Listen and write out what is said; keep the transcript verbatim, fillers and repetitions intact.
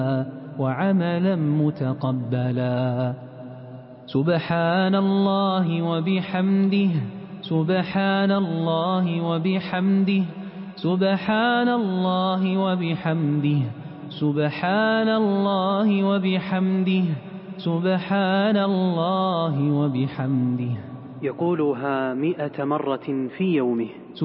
وعملا متقبلا. سبحان الله وبحمده سبحان الله وبحمده سبحان الله وبحمده سبحان الله وبحمده سبحان الله وبحمده. يقولها مئة مرة في يومه.